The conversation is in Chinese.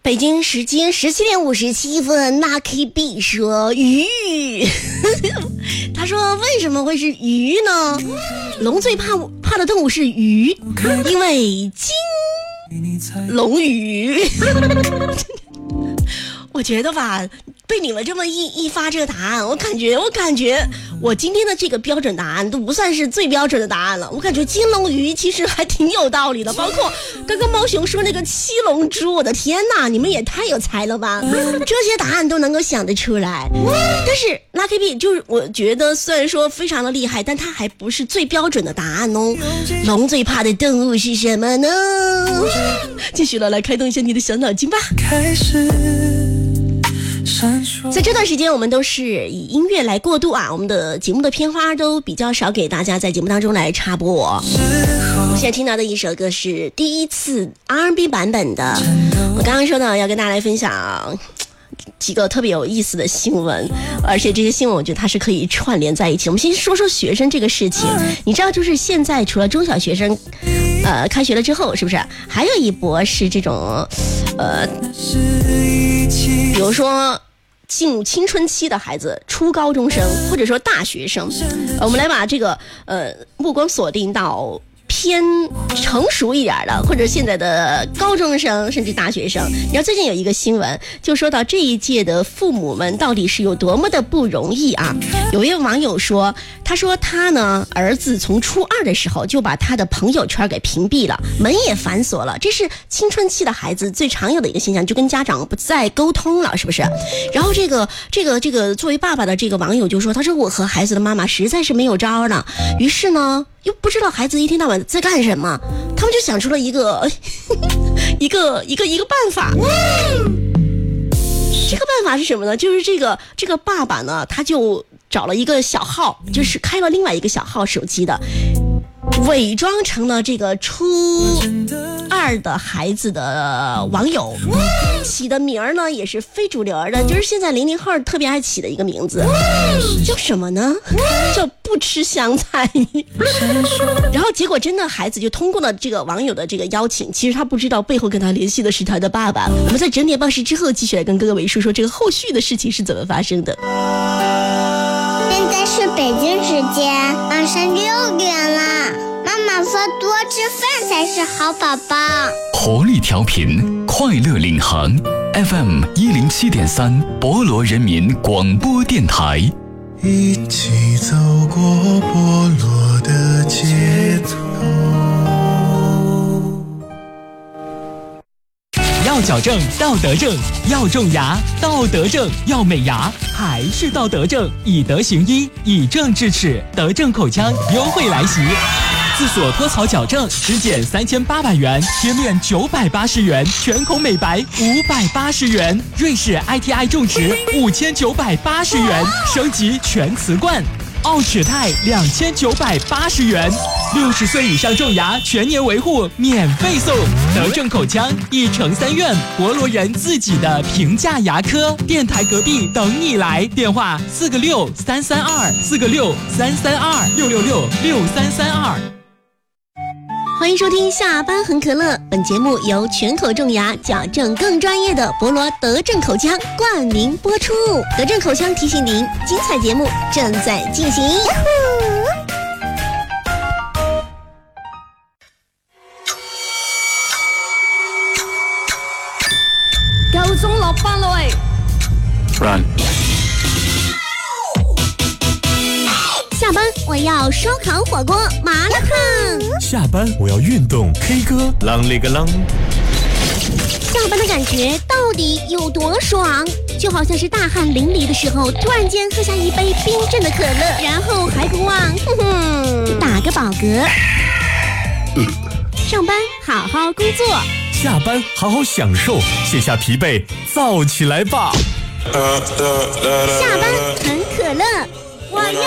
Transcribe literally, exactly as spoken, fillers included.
北京时间十七点五十七分，那 K B 说鱼，他说为什么会是鱼呢？龙最怕怕的动物是鱼，因为金龙鱼。我觉得吧，被你们这么一一发这个答案，我感觉我感觉我今天的这个标准答案都不算是最标准的答案了。我感觉金龙鱼其实还挺有道理的，包括刚刚猫熊说那个七龙珠，我的天哪，你们也太有才了吧！这些答案都能够想得出来。但是 Lucky B 就是我觉得虽然说非常的厉害，但它还不是最标准的答案哦。龙最怕的动物是什么呢？继续了，来开动一下你的小脑筋吧。开始在这段时间我们都是以音乐来过渡啊，我们的节目的片花都比较少给大家在节目当中来插播。我现在听到的一首歌是第一次 R and B 版本的，我刚刚说到要跟大家来分享几个特别有意思的新闻，而且这些新闻我觉得它是可以串联在一起。我们先说说学生这个事情，你知道就是现在除了中小学生呃开学了之后，是不是还有一波是这种呃比如说进入青春期的孩子，初高中生或者说大学生，呃、我们来把这个呃目光锁定到偏成熟一点的，或者现在的高中生甚至大学生。你知道最近有一个新闻就说到这一届的父母们到底是有多么的不容易啊。有一位网友说，他说他呢儿子从初二的时候就把他的朋友圈给屏蔽了，门也反锁了，这是青春期的孩子最常有的一个现象，就跟家长不再沟通了，是不是？然后这个这个这个作为爸爸的这个网友就说，他说我和孩子的妈妈实在是没有招了，于是呢又不知道孩子一天到晚在干什么，他们就想出了一个一个一个一个办法。这个办法是什么呢？就是这个这个爸爸呢，他就找了一个小号，就是开了另外一个小号手机的，伪装成了这个初二的孩子的网友，起的名儿呢也是非主流的，就是现在零零后特别爱起的一个名字，叫什么呢？叫不吃香菜。然后结果真的孩子就通过了这个网友的这个邀请，其实他不知道背后跟他联系的是他的爸爸。我们在整点报时之后继续来跟各位说说这个后续的事情是怎么发生的。 现在是北京时间晚上六点了，妈妈说多吃饭才是好宝宝。 活力调频，快乐领航 F M 一零七点三，博罗人民广播电台。 一起走过波罗的街头。 要矫正到德正，要种牙到德正，要美牙还是到德正，以德行医，以正治齿，德正口腔优惠来袭。自锁脱槽矫正只减三千八百元，贴面九百八十元，全口美白五百八十元，瑞士 I T I 种植五千九百八十元，升级全瓷冠。奥齿泰两千九百八十元，六十岁以上种牙全年维护免费送。德正口腔一城三院，博罗人自己的平价牙科，电台隔壁等你来，电话四个六三三二，四个六三三二，六六六六三三二。 欢迎收听下班很可乐，本节目由全口种牙矫正更专业的博罗德正口腔冠名播出。德正口腔提醒您，精彩节目正在进行。 夠鐘落班啦喂 Run。 下班我要烧烤火锅麻辣烫， 下班我要运动 K 歌啷里个啷。 下班的感觉到底有多爽？就好像是大汗淋漓的时候，突然间喝下一杯冰镇的可乐，然后还不忘哼哼打个饱嗝。上班好好工作， 下班好好享受，卸下疲惫燥起来吧。 下班很可乐，我要